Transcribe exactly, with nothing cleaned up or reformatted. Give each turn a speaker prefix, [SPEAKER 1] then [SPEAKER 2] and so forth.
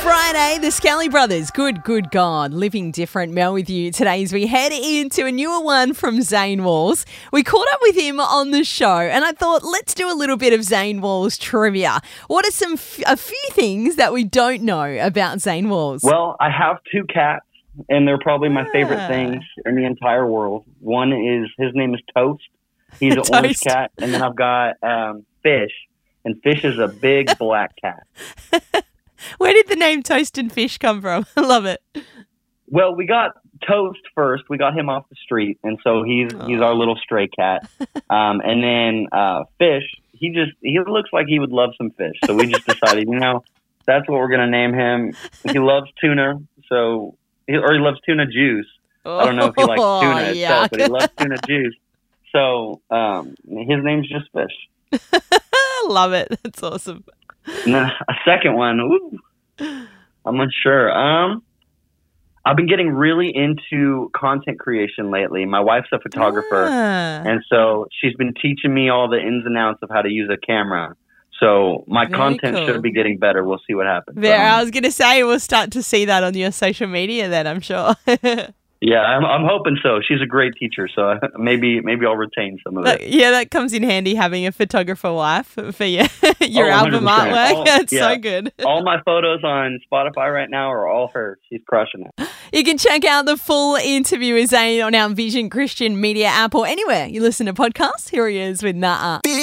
[SPEAKER 1] Friday, the Scally Brothers, Good, Good God, Living Different. Mel with you today as we head into a newer one from Zane Walls. We caught up with him on the show and I thought, let's do a little bit of Zane Walls trivia. What are some f- a few things that we don't know about Zane Walls?
[SPEAKER 2] Well, I have two cats, and they're probably my
[SPEAKER 1] Ah.
[SPEAKER 2] favorite things in the entire world. One is, his name is Toast. He's an orange
[SPEAKER 1] Toast.
[SPEAKER 2] cat. And then I've got um, Fish, and Fish is a big black cat.
[SPEAKER 1] Where did the name Toast and Fish come from? I love it.
[SPEAKER 2] Well, we got Toast first. We got him off the street, and so he's he's our little stray cat. Um, and then uh, Fish, he just he looks like he would love some fish. So we just decided, you know, that's what we're gonna name him. He loves tuna, so he, or he loves tuna juice. I don't know if he likes
[SPEAKER 1] Oh,
[SPEAKER 2] tuna itself,
[SPEAKER 1] yuck.
[SPEAKER 2] but he loves tuna juice. So um, his name's just Fish.
[SPEAKER 1] I love it. That's awesome.
[SPEAKER 2] And then a second one, ooh, I'm unsure. Um, I've been getting really into content creation lately. My wife's a photographer,
[SPEAKER 1] Ah.
[SPEAKER 2] and so she's been teaching me all the ins and outs of how to use a camera. So my
[SPEAKER 1] Very
[SPEAKER 2] content
[SPEAKER 1] cool.
[SPEAKER 2] should be getting better. We'll see what happens.
[SPEAKER 1] There,
[SPEAKER 2] Um,
[SPEAKER 1] I was going to say we'll start to see that on your social media then, I'm sure.
[SPEAKER 2] yeah, I'm, I'm hoping so. She's a great teacher, so maybe maybe I'll retain some of it.
[SPEAKER 1] But, yeah, that comes in handy having a photographer wife for your, your
[SPEAKER 2] Oh,
[SPEAKER 1] album
[SPEAKER 2] one hundred percent.
[SPEAKER 1] artwork.
[SPEAKER 2] All-
[SPEAKER 1] That's
[SPEAKER 2] yeah.
[SPEAKER 1] so good.
[SPEAKER 2] All my photos on Spotify right now are all her. She's crushing it.
[SPEAKER 1] You can check out the full interview with Zane on our Vision Christian Media app or anywhere you listen to podcasts. Here he is with Nah.